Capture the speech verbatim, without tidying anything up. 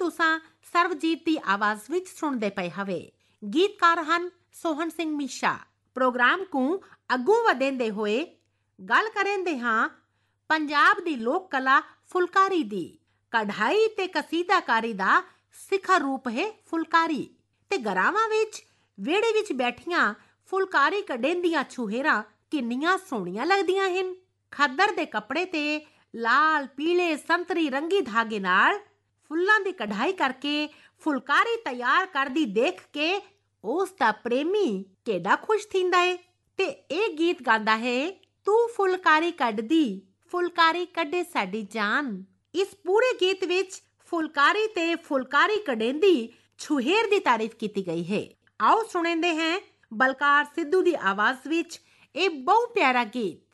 तुसां ਸਰਬਜੀਤ ਦੀ ਆਵਾਜ਼ ਵਿੱਚ ਸੁਣਦੇ ਪਏ ਹਵੇ। ਗੀਤਕਾਰ ਹਨ ਸੋਹਣ ਸਿੰਘ ਮੀਸ਼ਾ। ਪ੍ਰੋਗਰਾਮ ਨੂੰ ਅੱਗੋਂ ਵਧੇਂਦੇ ਹੋਏ ਗੱਲ ਕरेंदे ਹਾਂ ਪੰਜਾਬ ਦੀ ਲੋਕ ਕਲਾ ਫੁਲਕਾਰੀ ਦੀ। ਕਢਾਈ ਤੇ ਕਸੀਦਾਕਾਰੀ ਦਾ ਸਿਖਰ ਰੂਪ ਹੈ ਫੁਲਕਾਰੀ ਤੇ ਘਰਾਵਾਂ ਵਿੱਚ ਵਿਹੜੇ ਵਿੱਚ ਬੈਠੀਆਂ ਫੁਲਕਾਰੀ ਕੱਢੇਂਦੀਆਂ ਛੁਹੇਰਾਂ ਕਿੰਨੀਆਂ ਸੋਹਣੀਆਂ ਲੱਗਦੀਆਂ ਹਨ। ਖੱਦਰ ਦੇ ਕੱਪੜੇ ਤੇ ਲਾਲ, ਪੀਲੇ, ਸੰਤਰੀ ਰੰਗੀ ਧਾਗੇ ਨਾਲ ਫੁੱਲਾਂ ਦੀ ਕਢਾਈ ਕਰਕੇ ਫੁਲਕਾਰੀ ਤਿਆਰ ਕਰਦੀ ਦੇਖ ਕੇ ਉਸ ਦਾ ਪ੍ਰੇਮੀ ਕਿਹੜਾ ਖੁਸ਼ ਥੀਂਦਾ ਏ। ਤੇ ਇਹ ਗੀਤ ਗਾਉਂਦਾ ਹੈ ਤੂੰ ਫੁਲਕਾਰੀ ਕੱਢਦੀ, ਫੁਲਕਾਰੀ ਕੱਢੇ ਸਾਡੀ ਜਾਨ। ਇਸ ਪੂਰੇ ਗੀਤ ਵਿੱਚ ਫੁਲਕਾਰੀ ਤੇ ਫੁਲਕਾਰੀ ਕੱਢੇਂਦੀ ਛੁਹੇਰ ਦੀ ਤਾਰੀਫ ਕੀਤੀ ਗਈ ਹੈ। ਆਓ ਸੁਣेंदे हैं ਬਲਕਾਰ ਸਿੱਧੂ ਦੀ ਆਵਾਜ਼ ਵਿੱਚ ਇਹ ਬਹੁਤ ਪਿਆਰਾ ਗੀਤ।